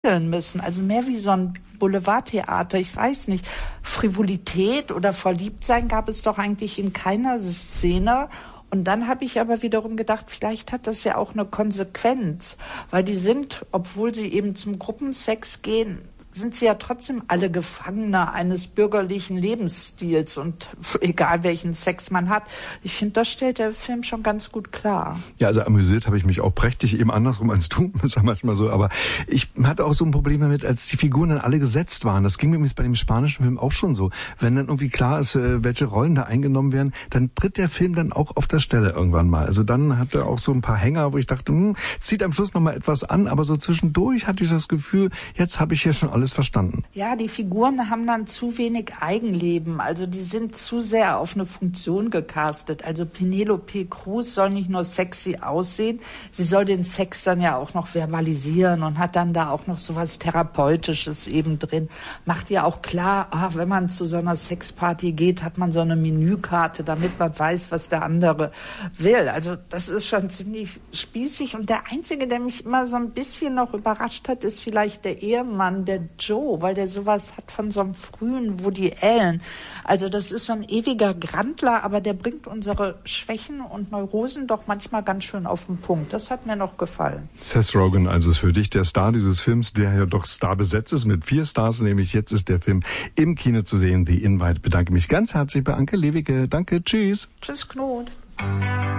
müssen, also mehr wie so ein Boulevardtheater, ich weiß nicht. Frivolität oder Verliebtsein gab es doch eigentlich in keiner Szene. Und dann habe ich aber wiederum gedacht, vielleicht hat das ja auch eine Konsequenz, weil die sind, obwohl sie eben zum Gruppensex gehen, sind sie ja trotzdem alle Gefangene eines bürgerlichen Lebensstils und egal welchen Sex man hat. Ich finde, das stellt der Film schon ganz gut klar. Ja, also amüsiert habe ich mich auch prächtig, eben andersrum als du, das war manchmal so, aber ich hatte auch so ein Problem damit, als die Figuren dann alle gesetzt waren. Das ging mir übrigens bei dem spanischen Film auch schon so. Wenn dann irgendwie klar ist, welche Rollen da eingenommen werden, dann tritt der Film dann auch auf der Stelle irgendwann mal. Also dann hat er auch so ein paar Hänger, wo ich dachte, zieht am Schluss nochmal etwas an, aber so zwischendurch hatte ich das Gefühl, jetzt habe ich hier schon alles verstanden. Ja, die Figuren haben dann zu wenig Eigenleben. Also die sind zu sehr auf eine Funktion gecastet. Also Penelope Cruz soll nicht nur sexy aussehen, sie soll den Sex dann ja auch noch verbalisieren und hat dann da auch noch so was Therapeutisches eben drin. Macht ja auch klar, wenn man zu so einer Sexparty geht, hat man so eine Menükarte, damit man weiß, was der andere will. Also das ist schon ziemlich spießig. Und der Einzige, der mich immer so ein bisschen noch überrascht hat, ist vielleicht der Ehemann, der Joe, weil der sowas hat von so einem frühen Woody Allen. Also das ist so ein ewiger Grandler, aber der bringt unsere Schwächen und Neurosen doch manchmal ganz schön auf den Punkt. Das hat mir noch gefallen. Seth Rogen also ist für dich der Star dieses Films, der ja doch starbesetzt ist mit 4 Stars, nämlich jetzt ist der Film im Kino zu sehen, The Invite. Ich bedanke mich ganz herzlich bei Anke Lewicke. Danke, tschüss. Tschüss, Knut.